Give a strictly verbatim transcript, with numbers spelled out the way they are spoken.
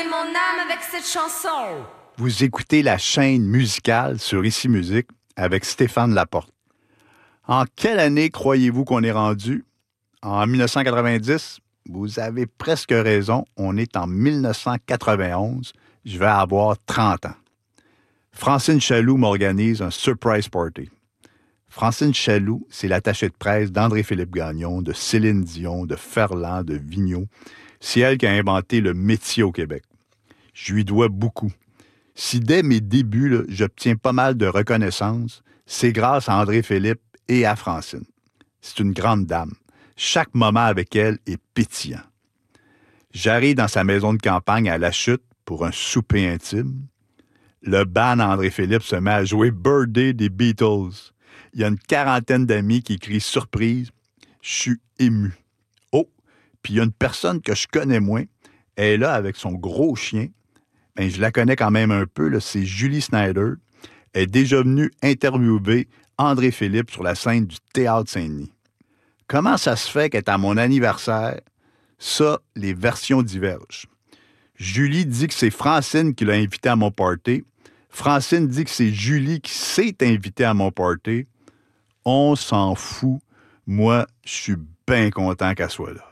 donner mon âme avec cette chanson. Vous écoutez la chaîne musicale sur Ici Musique avec Stéphane Laporte. En quelle année croyez-vous qu'on est rendu? En dix-neuf cent quatre-vingt-dix? Vous avez presque raison, on est en dix-neuf cent quatre-vingt-onze. Je vais avoir trente ans. Francine Chaloux m'organise un surprise party. Francine Chaloux, c'est l'attachée de presse d'André-Philippe Gagnon, de Céline Dion, de Ferland, de Vigneault. C'est elle qui a inventé le métier au Québec. Je lui dois beaucoup. Si dès mes débuts, là, j'obtiens pas mal de reconnaissance, c'est grâce à André-Philippe et à Francine. C'est une grande dame. Chaque moment avec elle est pétillant. J'arrive dans sa maison de campagne à La Chute pour un souper intime. Le band André-Philippe se met à jouer Birthday des Beatles. Il y a une quarantaine d'amis qui crient surprise. Je suis ému. Oh, puis il y a une personne que je connais moins. Elle est là avec son gros chien. Ben, je la connais quand même un peu. Là, c'est Julie Snyder. Elle est déjà venue interviewer André-Philippe sur la scène du Théâtre Saint-Denis. Comment ça se fait qu'elle est à mon anniversaire? Ça, les versions divergent. Julie dit que c'est Francine qui l'a invitée à mon party. Francine dit que c'est Julie qui s'est invitée à mon party. On s'en fout. Moi, je suis bien content qu'elle soit là.